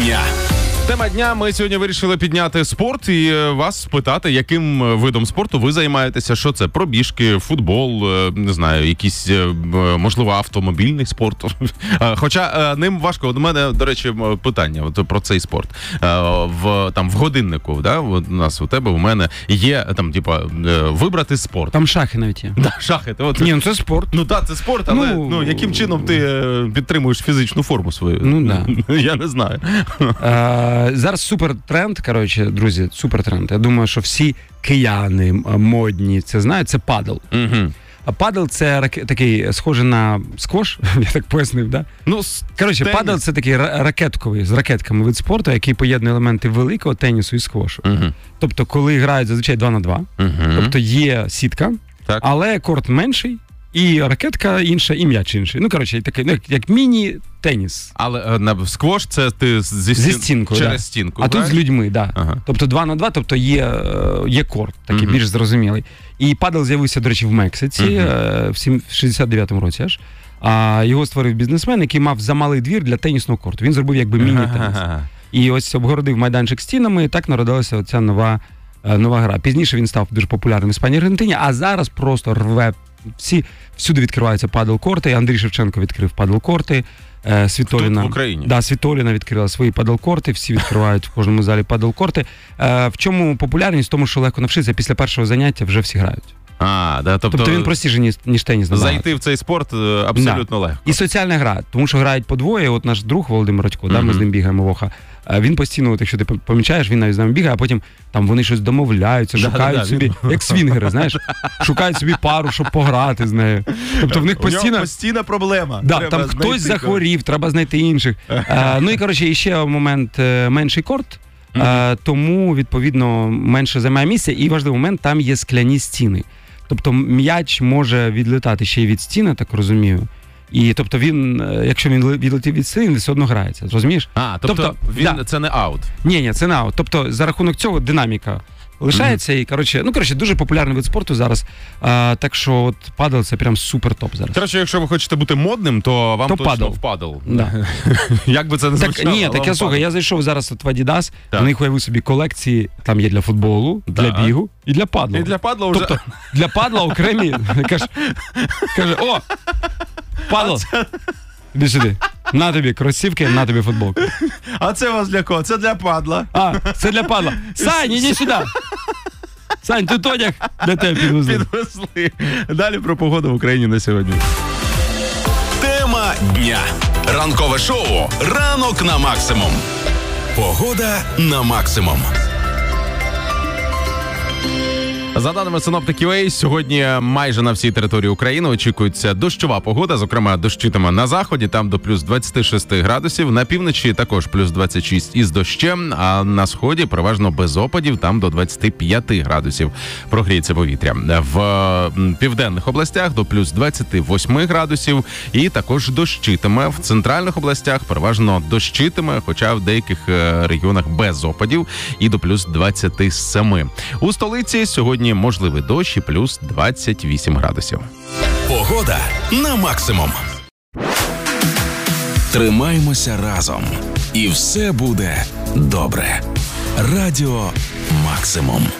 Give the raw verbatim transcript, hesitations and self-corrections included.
дня. Тема дня. Ми сьогодні вирішили підняти спорт і вас спитати, яким видом спорту ви займаєтеся. Що це? Пробіжки, футбол, не знаю, якийсь, можливо, автомобільний спорт. Хоча ним важко. У мене, до речі, питання от про цей спорт. В, там, в годиннику, да? У нас, у тебе, у мене є, там, типа, вибрати спорт. Там шахи навіть є. Да, шахи. От... Ні, ну це спорт. Ну так, це спорт, але ну, ну, яким чином ти підтримуєш фізичну форму свою? Ну, да. Я не знаю. Зараз супертренд, коротше, друзі, супертренд. Я думаю, що всі кияни модні це знають, це падл. Угу. А падл це рак... такий, схожий на сквош, я так пояснив, да? Ну, коротше, падл це такий ракетковий, з ракетками вид спорту, який поєднує елементи великого тенісу і сквошу. Угу. Тобто, коли грають зазвичай два на два, угу. тобто є сітка, так. але корт менший, і ракетка інша, і м'яч інший. Ну, коротше, такий, ну, як, як міні-теніс. Але на сквош це ти зі, зі стінкою, через да. стінку. А так? тут з людьми, так. Да. Ага. Тобто два на два, тобто є, є корт, такий угу. більш зрозумілий. І падл з'явився, до речі, в Мексиці угу. в шістдесят дев'ятому році аж. А його створив бізнесмен, який мав замалий двір для тенісного корту. Він зробив якби міні-теніс. Ага. І ось обгородив майданчик стінами, і так народилася оця нова, нова гра. Пізніше він став дуже популярним в Іспанії і Аргентині, а зараз просто рве. Всі, всюди відкриваються падл-корти. Андрій Шевченко відкрив падл-корти. Е, Світоліна, тут в Україні? Да, Світоліна відкрила свої падл-корти. Всі відкривають в кожному залі падл-корти. Е, в чому популярність? В тому, що легко навчитися. Після першого заняття вже всі грають. А, да, тобто, тобто він простіший, ніж, ніж теніс. Набагато. Зайти в цей спорт абсолютно да. легко. І соціальна гра, тому що грають по двоє. От наш друг Володимир Радько, mm-hmm. да, ми з ним бігаємо воха. Він постійно, от, якщо ти помічаєш, він навіть з нами бігає, а потім там вони щось домовляються, да, шукають да, собі, він... як свінгери, знаєш, шукають собі пару, щоб пограти з нею. Тобто в них постійно... У нього постійна проблема. Да, там хтось захворів, треба знайти інших. а, ну і, коротше, іще момент, менший корт, mm-hmm. а, тому, відповідно, менше займає місця. І важливий момент, там є скляні стіни. Тобто м'яч може відлітати ще й від стіни, так розумію. І тобто він, якщо він відлетів від стіни, він все одно грається, розумієш? А, тобто, тобто він, да. це не аут? Ні, ні, це не аут. Тобто за рахунок цього динаміка лишається, mm-hmm. і, коротше, ну, коротше, дуже популярний вид спорту зараз, а, так що от падл це прям супер топ зараз. Коротше, якщо ви хочете бути модним, то вам то точно падл. в падл. Да. Як би це не так, звучало? Ні, так я слухай, я зайшов зараз от в Adidas, так. в них уявив собі колекції, там є для футболу, да. для бігу і для падлу. І для падла вже... Тобто для падла окремі, каже, каже, о, падл, іди сюди. На тобі кросівки, на тобі футболку. А це у вас для кого? Це для падла. А, це для падла. Сань, іди сюди. Сань, тут одяг для тебе підвезли. Підвезли. Далі про погоду в Україні на сьогодні. Тема дня. Ранкове шоу «Ранок на максимум». Погода на максимум. За даними синоптиків ей, сьогодні майже на всій території України очікується дощова погода, зокрема дощитиме на заході, там до плюс двадцять шість градусів, на півночі також плюс двадцять шість із дощем, а на сході переважно без опадів, там до двадцять п'ять градусів прогріється повітря. В південних областях до плюс двадцять вісім градусів і також дощитиме. В центральних областях переважно дощитиме, хоча в деяких регіонах без опадів і до плюс двадцять сім. У столиці сьогодні можливий дощ і плюс двадцять вісім градусів. Погода на максимум. Тримаймося разом. І все буде добре. Радіо Максимум.